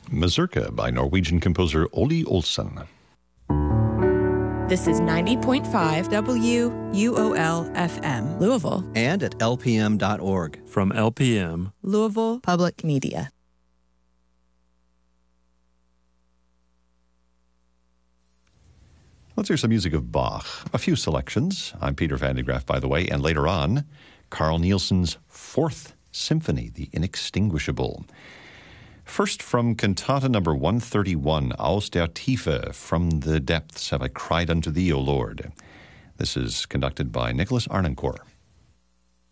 Mazurka by Norwegian composer Ole Olsen. This is 90.5 WUOL-FM, Louisville. And at lpm.org. From LPM, Louisville Public Media. Let's hear some music of Bach. A few selections. I'm Peter Van de Graaff, by the way, and later on, Carl Nielsen's Fourth Symphony, The Inextinguishable. First, from Cantata number 131, Aus der Tiefe, From the Depths Have I Cried Unto Thee, O Lord. This is conducted by Nicholas Arnoncourt.